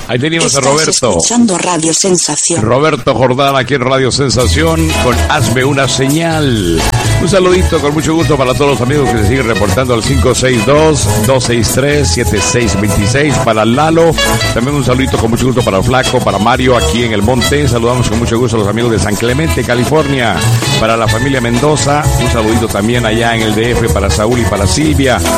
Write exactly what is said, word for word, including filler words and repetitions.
Ahí teníamos a Estás Roberto. escuchando Radio Sensación. Roberto Jordán aquí en Radio Sensación con Hazme una señal. Un saludito con mucho gusto para todos los amigos que se siguen reportando al cinco seis dos, dos seis tres, siete seis dos seis. Para Lalo, también un saludito con mucho gusto para Flaco, para Mario aquí en el Monte. Saludamos con mucho gusto a los amigos de San Clemente, California. Para la familia Mendoza, un saludito también allá en el D F para Saúl y para Silvia.